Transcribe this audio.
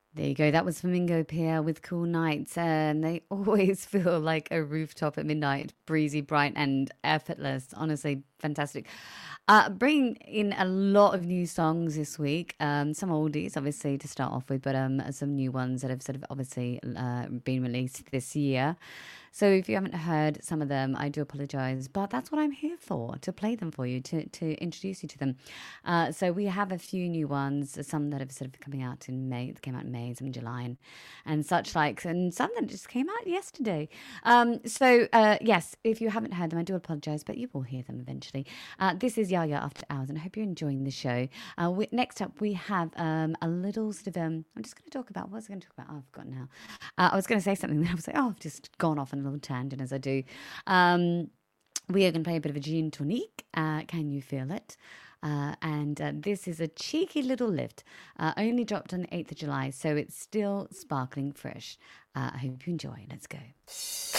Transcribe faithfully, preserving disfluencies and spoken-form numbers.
There you go. That was Flamingo Pier with Cool Nights. And they always feel like a rooftop at midnight, breezy, bright, and effortless. Honestly, fantastic. Uh, bringing in a lot of new songs this week. Um, some oldies, obviously, to start off with, but um, some new ones that have sort of obviously uh, been released this year. So if you haven't heard some of them, I do apologize, but that's what I'm here for, to play them for you, to, to introduce you to them. Uh, so we have a few new ones, some that have sort of coming out in May, that came out in May, some in July, and, and such likes, and some that just came out yesterday. Um, so uh, yes, if you haven't heard them, I do apologize, but you will hear them eventually. Uh, this is Yaya After Hours, and I hope you're enjoying the show. Uh, we, next up, we have um, a little sort of, um, I'm just going to talk about, what was I going to talk about? Oh, I've forgotten now. Uh, I was going to say something, then I was like, oh, I've just gone off on a little tangent as I do. Um, we are going to play a bit of a gin tonic. Uh, can you feel it? Uh, and uh, this is a cheeky little lift. Uh, only dropped on the eighth of July, so it's still sparkling fresh. Uh, I hope you enjoy. Let's go.